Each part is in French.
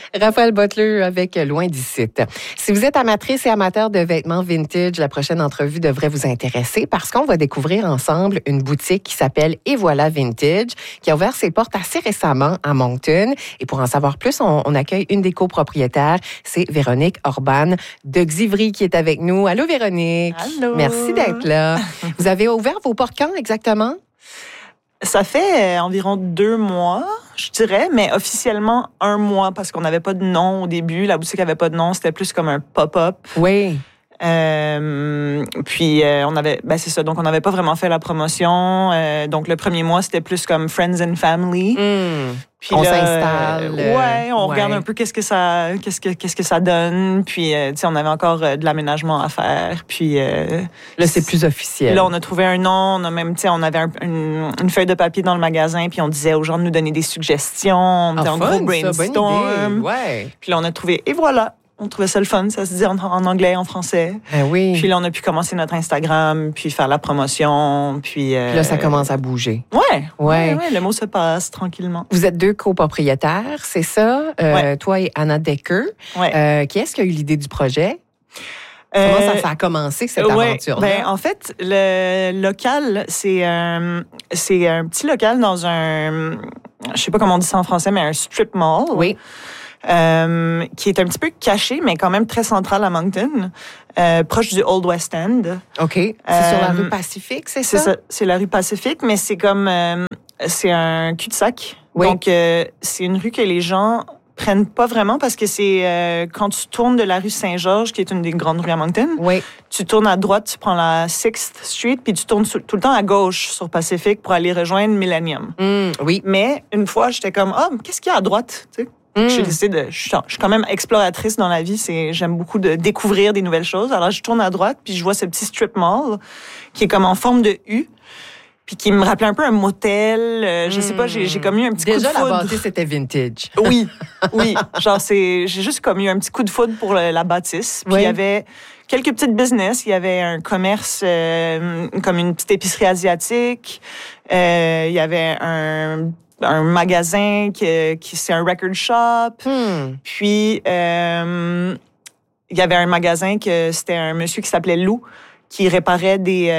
Raphaël Butler avec Loin d'ici. Si vous êtes amatrice et amateur de vêtements vintage, la prochaine entrevue devrait vous intéresser parce qu'on va découvrir ensemble une boutique qui s'appelle Et voilà Vintage, qui a ouvert ses portes assez récemment à Moncton. Et pour en savoir plus, on accueille une des copropriétaires, c'est Véronique Orban de Xivry qui est avec nous. Allô Véronique. Allô. Merci d'être là. Vous avez ouvert vos portes quand exactement? Ça fait environ 2 mois, je dirais, mais officiellement 1 mois parce qu'on n'avait pas de nom au début. La boutique avait pas de nom, c'était plus comme un pop-up. Oui. Puis on avait, c'est ça. Donc on n'avait pas vraiment fait la promotion. Donc le premier mois c'était plus comme friends and family. Puis on là, s'installe. On regarde un peu qu'est-ce que ça donne. Puis tu sais, on avait encore de l'aménagement à faire. Puis là c'est plus officiel. Là on a trouvé un nom. On a même, tu sais, on avait une feuille de papier dans le magasin. Puis on disait aux gens de nous donner des suggestions. On était en gros brainstorm. Ouais. Puis là on a trouvé et voilà. On trouvait ça le fun, ça se dit en anglais, en français. Oui. Puis là, on a pu commencer notre Instagram, puis faire la promotion, puis là, ça commence à bouger. Ouais, le mot se passe tranquillement. Vous êtes 2 copropriétaires, c'est ça? Toi et Anna Decker. Ouais. Qui est-ce qui a eu l'idée du projet? Comment ça a commencé, cette aventure-là? En fait, le local, c'est un petit local dans un... Je sais pas comment on dit ça en français, mais un strip mall. Oui. Qui est un petit peu caché, mais quand même très central à Moncton, proche du Old West End. OK. C'est sur la rue Pacifique, c'est ça? C'est ça. C'est la rue Pacifique, mais c'est comme... c'est un cul-de-sac. Oui. Donc, c'est une rue que les gens prennent pas vraiment parce que c'est quand tu tournes de la rue Saint-Georges, qui est une des grandes rues à Moncton, oui. Tu tournes à droite, tu prends la 6th Street, puis tu tournes tout le temps à gauche sur Pacifique pour aller rejoindre Millennium. Oui. Mais une fois, j'étais comme, qu'est-ce qu'il y a à droite? Tu sais? J'ai décidé je suis quand même exploratrice dans la vie. J'aime beaucoup de découvrir des nouvelles choses. Alors, je tourne à droite, puis je vois ce petit strip mall qui est comme en forme de U, puis qui me rappelait un peu un motel. Je sais pas, j'ai comme eu un petit coup de foudre. Déjà, la bâtisse, c'était vintage. Oui. Genre, j'ai juste comme eu un petit coup de foudre pour la bâtisse. Puis il y avait quelques petites business. Il y avait un commerce, comme une petite épicerie asiatique. Il y avait un magasin qui c'est un record shop. Puis il y avait un magasin que c'était un monsieur qui s'appelait Lou qui réparait des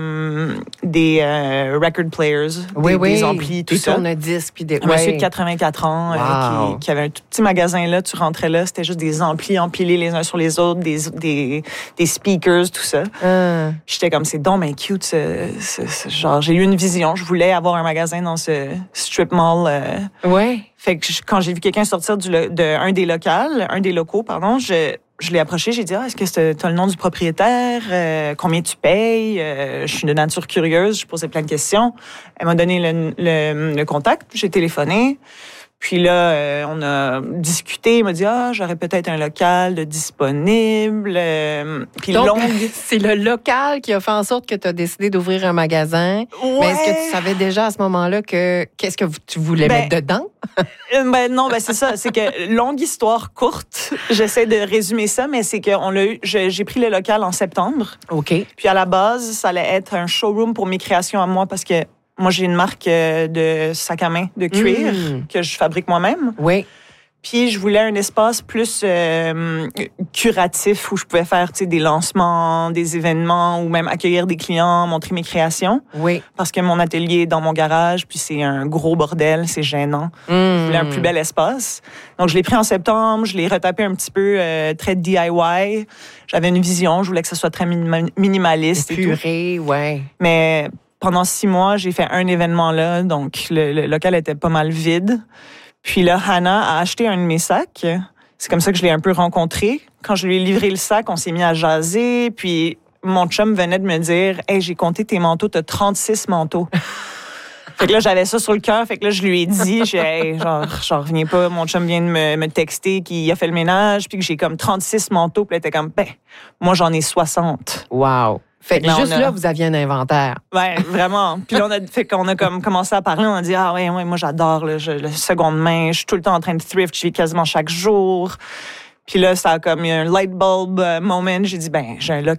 record players, des amplis, tout ça. Des tourne-disques puis des... Un monsieur de 84 ans qui avait un tout petit magasin là, tu rentrais là, c'était juste des amplis empilés les uns sur les autres, des speakers, tout ça. J'étais comme, c'est donc ben cute, genre, j'ai eu une vision, je voulais avoir un magasin dans ce strip mall. Fait que quand j'ai vu quelqu'un sortir un des locaux, je l'ai approché, j'ai dit, est-ce que tu as le nom du propriétaire? Combien tu payes? Je suis de nature curieuse, je posais plein de questions. Elle m'a donné le contact, j'ai téléphoné. Puis là, on a discuté. Il m'a dit, j'aurais peut-être un local de disponible. Puis donc, c'est le local qui a fait en sorte que tu as décidé d'ouvrir un magasin. Ouais. Mais est-ce que tu savais déjà à ce moment-là qu'est-ce que tu voulais mettre dedans? Non, c'est ça. C'est que, longue histoire courte, j'essaie de résumer ça, mais c'est que j'ai pris le local en septembre. OK. Puis à la base, ça allait être un showroom pour mes créations à moi parce que moi, j'ai une marque de sac à main de cuir que je fabrique moi-même. Oui. Puis, je voulais un espace plus curatif où je pouvais faire, des lancements, des événements ou même accueillir des clients, montrer mes créations. Oui. Parce que mon atelier est dans mon garage, puis c'est un gros bordel, c'est gênant. Je voulais un plus bel espace. Donc, je l'ai pris en septembre, je l'ai retapé un petit peu très DIY. J'avais une vision, je voulais que ça soit très minimaliste. Épuré, ouais. Mais pendant 6 mois, j'ai fait un événement là, donc le local était pas mal vide. Puis là, Hannah a acheté un de mes sacs. C'est comme ça que je l'ai un peu rencontré. Quand je lui ai livré le sac, on s'est mis à jaser. Puis mon chum venait de me dire, « Hey, j'ai compté tes manteaux, t'as 36 manteaux. » Fait que là, j'avais ça sur le cœur. Fait que là, je lui ai dit, j'en reviens pas. Mon chum vient de me texter qu'il a fait le ménage, puis que j'ai comme 36 manteaux. Puis là, t'es comme, moi, j'en ai 60. Wow. Fait que là, vous aviez un inventaire. Ouais, vraiment. Puis là, on a comme commencé à parler. On a dit, moi, j'adore le seconde main. Je suis tout le temps en train de thrift. Je vis quasiment chaque jour. Puis là, ça a comme eu un light bulb moment. J'ai dit, j'ai un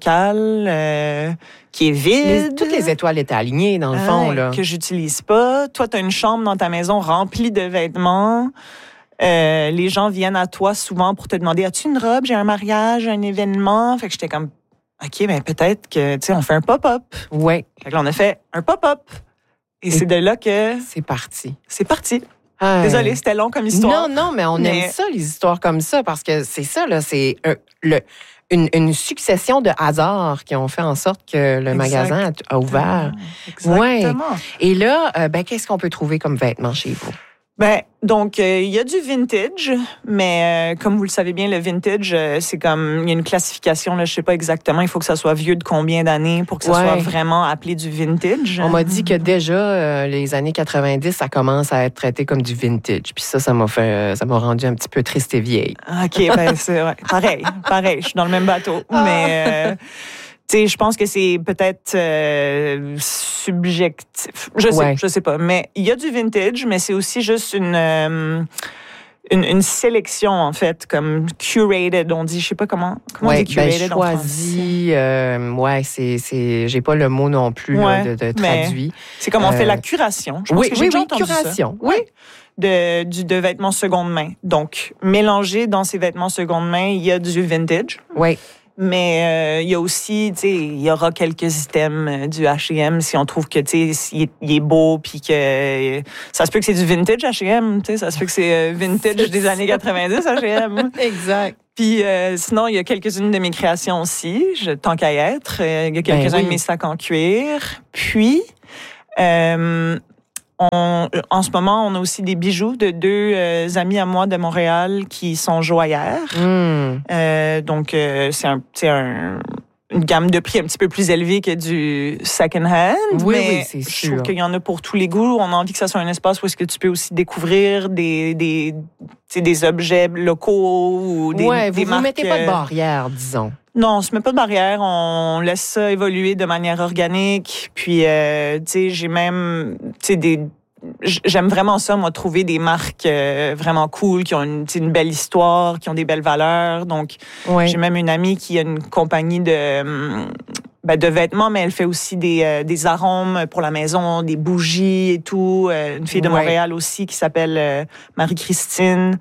local qui est vide. Toutes les étoiles étaient alignées, dans le fond, là. Que j'utilise pas. Toi, t'as une chambre dans ta maison remplie de vêtements. Les gens viennent à toi souvent pour te demander, as-tu une robe? J'ai un mariage, un événement. Fait que j'étais comme, OK, ben peut-être que, tu sais, on fait un pop-up. Oui. Fait que là, on a fait un pop-up. Et c'est de là que... C'est parti. C'est parti. Désolée, c'était long comme histoire. Non, mais on aime ça, les histoires comme ça, parce que c'est ça, là, c'est une succession de hasards qui ont fait en sorte que le magasin a ouvert. Exactement. Ouais. Et là, qu'est-ce qu'on peut trouver comme vêtements chez vous? Donc, il y a du vintage, mais comme vous le savez bien, le vintage, c'est comme, il y a une classification, là, je sais pas exactement, il faut que ça soit vieux de combien d'années pour que ça soit vraiment appelé du vintage. On m'a dit que déjà, les années 90, ça commence à être traité comme du vintage. Puis ça m'a rendu un petit peu triste et vieille. OK, c'est vrai. Pareil, je suis dans le même bateau. Mais... tu sais, je pense que c'est peut-être subjectif. Je sais pas. Mais il y a du vintage, mais c'est aussi juste une sélection, en fait, comme curated, on dit. Je sais pas comment on dit curated en français. J'ai pas le mot non plus de traduit. C'est comme on fait la curation. Je pense que j'ai déjà entendu curation. Ça. Oui. De vêtements seconde main. Donc, mélangé dans ces vêtements seconde main, il y a du vintage. Oui. Mais il y a aussi, tu sais, il y aura quelques items du H&M si on trouve que, tu sais, il est beau, puis que ça se peut que c'est du vintage H&M, tu sais, ça se peut que c'est vintage des années 90 H&M. Exact. Puis sinon, il y a quelques-unes de mes créations aussi, tant qu'à y être. Il y a quelques-uns de mes sacs en cuir. Puis... en ce moment, on a aussi des bijoux de deux amis à moi de Montréal qui sont joaillères. Donc, c'est une gamme de prix un petit peu plus élevée que du second-hand. Oui, c'est sûr. Je trouve qu'il y en a pour tous les goûts. On a envie que ça soit un espace où est-ce que tu peux aussi découvrir des objets locaux ou des marques. Vous ne mettez pas de barrière, disons. Non, on se met pas de barrière, on laisse ça évoluer de manière organique. Puis, tu sais, j'ai même, tu sais, j'aime vraiment ça, moi, trouver des marques vraiment cool, qui ont une belle histoire, qui ont des belles valeurs. Donc, j'ai même une amie qui a une compagnie de vêtements, mais elle fait aussi des arômes pour la maison, des bougies et tout. Une fille de Montréal aussi qui s'appelle Marie-Christine.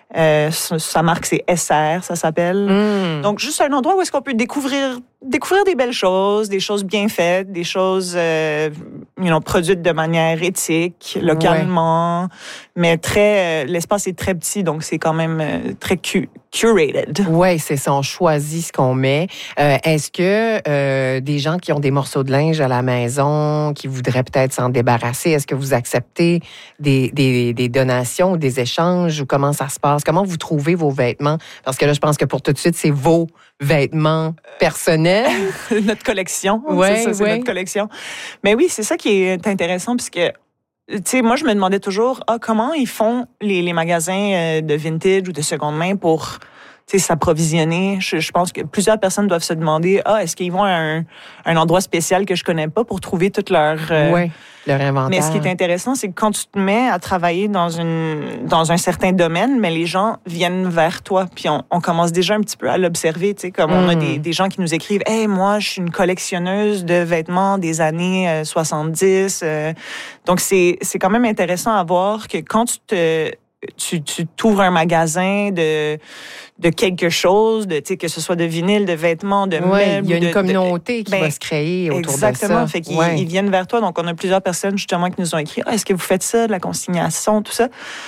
Sa marque, c'est SR, ça s'appelle. Donc, juste un endroit où est-ce qu'on peut découvrir des belles choses, des choses bien faites, des choses produites de manière éthique, localement, mais l'espace est très petit, donc c'est quand même très curated. Oui, c'est ça, on choisit ce qu'on met. Est-ce que des gens qui ont des morceaux de linge à la maison, qui voudraient peut-être s'en débarrasser, est-ce que vous acceptez des donations ou des échanges, ou comment ça se passe? Comment vous trouvez vos vêtements? Parce que là, je pense que pour tout de suite, c'est vos vêtements personnels. Notre collection. C'est notre collection. Mais oui, c'est ça qui est intéressant, puisque, tu sais, moi, je me demandais toujours, comment ils font les magasins de vintage ou de seconde main pour, tu sais, s'approvisionner. Je pense que plusieurs personnes doivent se demander, est-ce qu'ils vont à un endroit spécial que je connais pas pour trouver toute leur inventaire. Mais ce qui est intéressant, c'est que quand tu te mets à travailler dans un certain domaine, mais les gens viennent vers toi, puis on commence déjà un petit peu à l'observer, tu sais, comme on a des gens qui nous écrivent, hey, moi, je suis une collectionneuse de vêtements des années 70. Donc c'est quand même intéressant à voir que quand tu t'ouvres un magasin de quelque chose, que ce soit de vinyle, de vêtements, de meubles. Il y a une communauté qui va se créer autour de ça. Exactement. Fait qu'ils viennent vers toi. Donc, on a plusieurs personnes, justement, qui nous ont écrit, est-ce que vous faites ça, de la consignation, tout ça?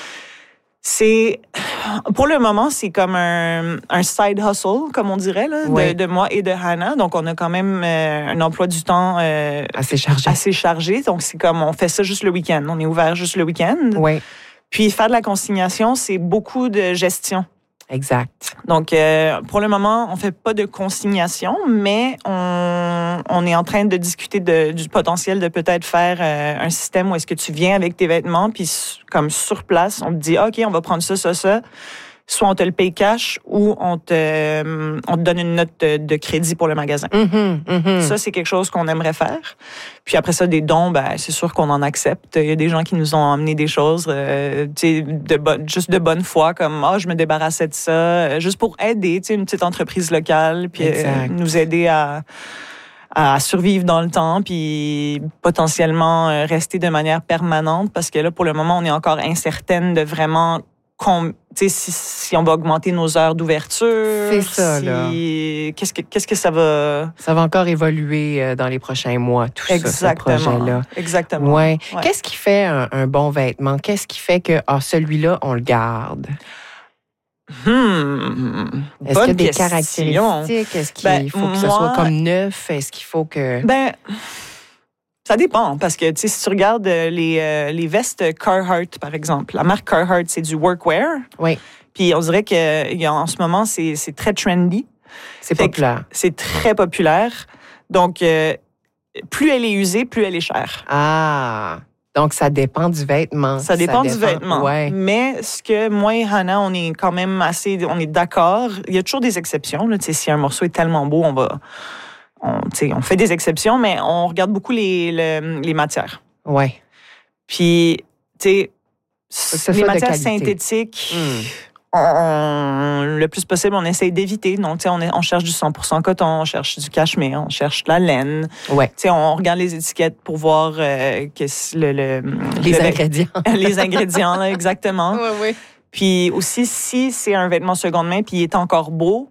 Pour le moment, c'est comme un side hustle, comme on dirait, là, de moi et de Hannah. Donc, on a quand même un emploi du temps assez chargé. Donc, c'est comme, on fait ça juste le week-end. On est ouvert juste le week-end. Oui. Puis, faire de la consignation, c'est beaucoup de gestion. Exact. Donc, pour le moment, on fait pas de consignation, mais on est en train de discuter du potentiel de peut-être faire un système où est-ce que tu viens avec tes vêtements, puis comme sur place, on te dit, OK, on va prendre ça. Soit on te le paye cash ou on te donne une note de crédit pour le magasin. Ça, c'est quelque chose qu'on aimerait faire. Puis après ça, des dons, c'est sûr qu'on en accepte. Il y a des gens qui nous ont amené des choses juste de bonne foi, comme je me débarrassais de ça, juste pour aider une petite entreprise locale, puis nous aider à survivre dans le temps, puis potentiellement rester de manière permanente, parce que là, pour le moment, on est encore incertaine de vraiment si on va augmenter nos heures d'ouverture. C'est ça, là. Qu'est-ce que ça va... Ça va encore évoluer dans les prochains mois, tout ça, ce projet-là. Exactement. Ouais. Qu'est-ce qui fait un bon vêtement? Qu'est-ce qui fait que celui-là, on le garde? Est-ce qu'il y a des caractéristiques? Est-ce qu'il faut que ce soit comme neuf? Est-ce qu'il faut que... Ça dépend, parce que si tu regardes les vestes Carhartt, par exemple, la marque Carhartt, c'est du workwear. Oui. Puis on dirait qu'en ce moment, c'est très trendy. C'est populaire. C'est très populaire. Donc, plus elle est usée, plus elle est chère. Ah! Donc, ça dépend du vêtement. Ça dépend du vêtement. Ouais. Mais ce que moi et Hannah, on est quand même on est d'accord. Il y a toujours des exceptions. Là. Si un morceau est tellement beau, on fait des exceptions, mais on regarde beaucoup les matières. Oui. Puis, tu sais, les matières synthétiques, le plus possible, on essaye d'éviter. Donc, tu sais, on cherche du 100% coton, on cherche du cachemire, on cherche de la laine. Ouais. Tu sais, on regarde les étiquettes pour voir les ingrédients. Les ingrédients, là, exactement. Oui, oui. Puis aussi, si c'est un vêtement seconde main puis il est encore beau,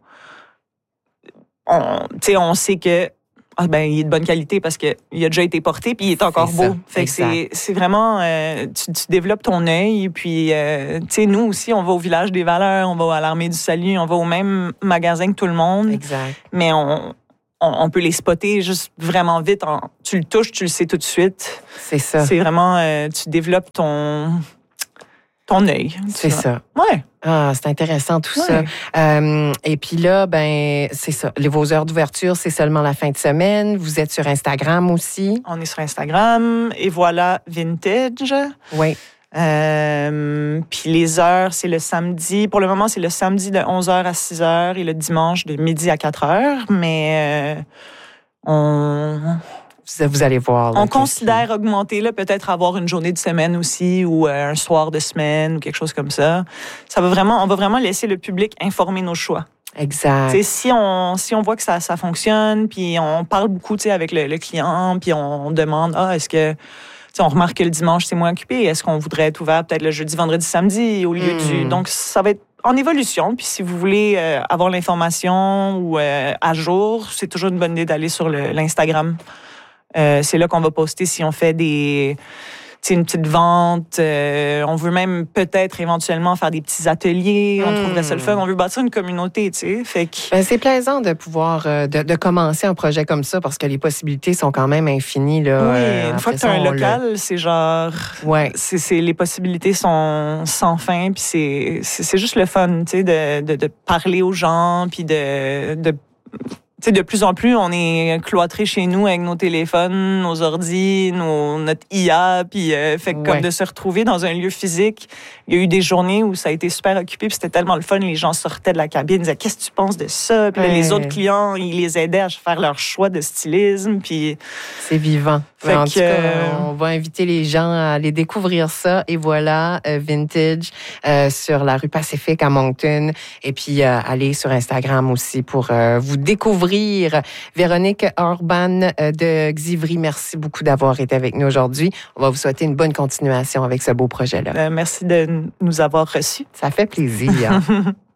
on sait que il est de bonne qualité parce qu'il a déjà été porté puis il est encore beau. Fait que c'est vraiment tu développes ton œil puis tu sais, nous aussi on va au village des valeurs, on va à l'Armée du Salut, on va au même magasin que tout le monde. Exact. Mais on peut les spotter juste vraiment vite. Tu le touches, tu le sais tout de suite. C'est ça. C'est vraiment tu développes ton œil. C'est ça. Ouais. Ah, c'est intéressant tout ça. Et puis là, c'est ça. Vos heures d'ouverture, c'est seulement la fin de semaine. Vous êtes sur Instagram aussi. On est sur Instagram. Et voilà, Vintage. Oui. Puis les heures, c'est le samedi. Pour le moment, c'est le samedi de 11h à 6h et le dimanche de midi à 4h. Mais vous allez voir. Là, on considère augmenter, là, peut-être avoir une journée de semaine aussi ou un soir de semaine ou quelque chose comme ça. On va vraiment laisser le public informer nos choix. Exact. T'sais, si on voit que ça fonctionne, puis on parle beaucoup avec le client, puis on demande, est-ce que... on remarque que le dimanche, c'est moins occupé. Est-ce qu'on voudrait être ouvert peut-être le jeudi, vendredi, samedi au lieu du... Donc, ça va être en évolution. Puis si vous voulez avoir l'information ou à jour, c'est toujours une bonne idée d'aller sur l'Instagram. C'est là qu'on va poster si on fait une petite vente. On veut même peut-être éventuellement faire des petits ateliers. On trouverait ça le fun. On veut bâtir une communauté, tu sais. Fait que... c'est plaisant de pouvoir de commencer un projet comme ça parce que les possibilités sont quand même infinies. Là, oui, une fois que tu as un local, c'est genre... Ouais. Les possibilités sont sans fin. Puis c'est juste le fun, tu sais, de parler aux gens, puis de plus en plus, on est cloîtrés chez nous avec nos téléphones, nos ordis, notre IA, puis fait que comme de se retrouver dans un lieu physique. Il y a eu des journées où ça a été super occupé, puis c'était tellement le fun. Les gens sortaient de la cabine, disaient « Qu'est-ce que tu penses de ça? » Puis les autres clients, ils les aidaient à faire leur choix de stylisme, puis... C'est vivant. En tout cas, on va inviter les gens à aller découvrir ça. Et voilà, Vintage sur la rue Pacifique à Moncton. Et puis, aller sur Instagram aussi pour vous découvrir. Véronique Orban de Xivry, merci beaucoup d'avoir été avec nous aujourd'hui. On va vous souhaiter une bonne continuation avec ce beau projet-là. Merci de nous avoir reçus. Ça fait plaisir.